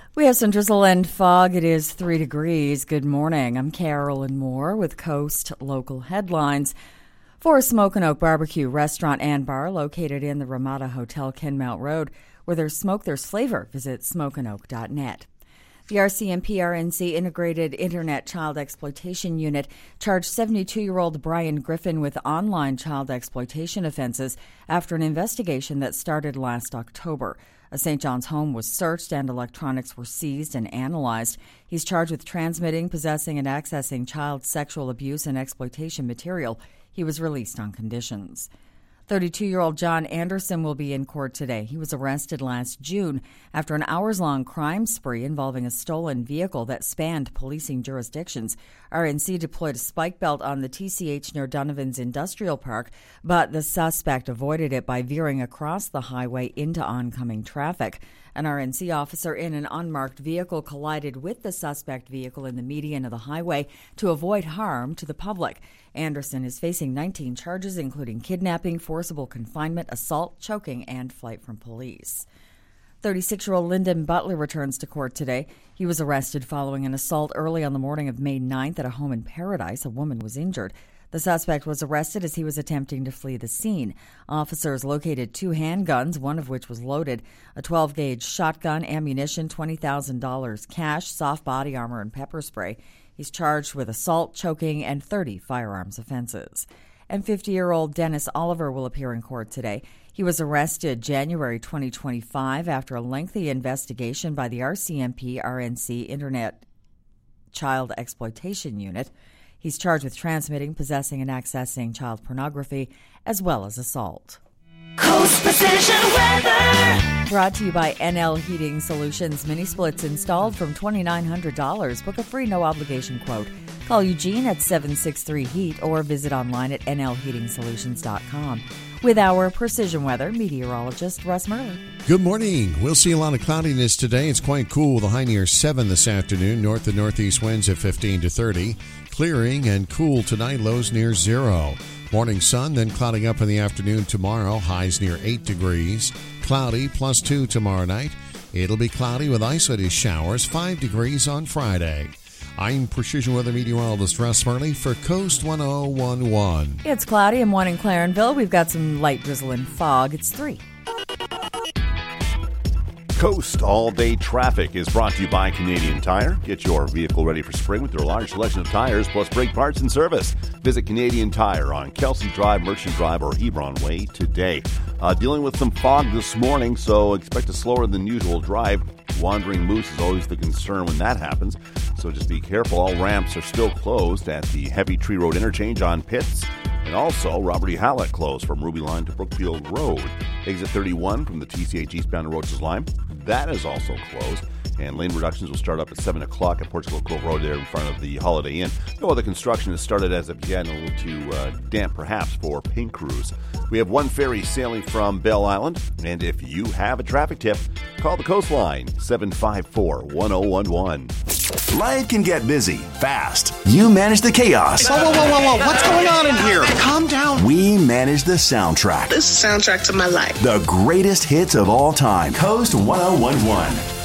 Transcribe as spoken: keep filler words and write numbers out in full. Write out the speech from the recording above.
We have some drizzle and fog. It is three degrees. Good morning. I'm Carolyn Moore with Coast Local Headlines. For Smoke and Oak Barbecue Restaurant and Bar located in the Ramada Hotel, Kenmount Road, where there's smoke, there's flavor. Visit smoke and oak dot net. The R C M P R N C Integrated Internet Child Exploitation Unit charged seventy-two-year-old Brian Griffin with online child exploitation offenses after an investigation that started last October. A Saint John's home was searched and electronics were seized and analyzed. He's charged with transmitting, possessing, and accessing child sexual abuse and exploitation material. He was released on conditions. thirty-two-year-old John Anderson will be in court today. He was arrested last June after an hours-long crime spree involving a stolen vehicle that spanned policing jurisdictions. R N C deployed a spike belt on the T C H near Donovan's Industrial Park, but the suspect avoided it by veering across the highway into oncoming traffic. An R N C officer in an unmarked vehicle collided with the suspect vehicle in the median of the highway to avoid harm to the public. Anderson is facing nineteen charges, including kidnapping, forcible confinement, assault, choking, and flight from police. thirty-six-year-old Lyndon Butler returns to court today. He was arrested following an assault early on the morning of May ninth at a home in Paradise. A woman was injured. The suspect was arrested as he was attempting to flee the scene. Officers located two handguns, one of which was loaded, a twelve-gauge shotgun, ammunition, twenty thousand dollars cash, soft body armor, and pepper spray. He's charged with assault, choking, and thirty firearms offenses. And fifty-year-old Dennis Oliver will appear in court today. He was arrested January twenty twenty-five after a lengthy investigation by the R C M P R N C Internet Child Exploitation Unit. He's charged with transmitting, possessing, and accessing child pornography, as well as assault. Coast Precision Weather. Brought to you by N L Heating Solutions. Mini splits installed from two thousand nine hundred dollars. Book a free no-obligation quote. Call Eugene at seven six three heat or visit online at N L heating solutions dot com. With our Precision Weather meteorologist, Russ Murley. Good morning. We'll see a lot of cloudiness today. It's quite cool with a high near seven this afternoon. North and northeast winds at fifteen to thirty. Clearing and cool tonight, lows near zero. Morning sun, then clouding up in the afternoon tomorrow, highs near eight degrees. Cloudy, plus two tomorrow night. It'll be cloudy with isolated showers, five degrees on Friday. I'm Precision Weather Meteorologist Russ Murley for Coast one oh one one. It's cloudy and one in Clarenville. We've got some light drizzle and fog. It's three. Coast all-day traffic is brought to you by Canadian Tire. Get your vehicle ready for spring with their large selection of tires plus brake parts and service. Visit Canadian Tire on Kelsey Drive, Merchant Drive, or Hebron Way today. Uh, dealing with some fog this morning, so expect a slower than usual drive. Wandering moose is always the concern when that happens, so just be careful. All ramps are still closed at the Heavy Tree Road interchange on Pitts. And also, Robert E. Hallett closed from Ruby Line to Brookfield Road. Exit thirty-one from the T C H eastbound to Roaches Line. That is also closed. And lane reductions will start up at seven o'clock at Portugal Cove Road there in front of the Holiday Inn. No other construction has started as of yet, a little too uh, damp perhaps for paint crews. We have one ferry sailing from Bell Island. And if you have a traffic tip, call the Coastline, seven five four, one oh one one. Life can get busy, fast. You manage the chaos. Whoa, whoa, whoa, whoa, whoa. What's going on in here? Calm down. We manage the soundtrack. This is the soundtrack to my life. The greatest hits of all time. Coast one oh one one.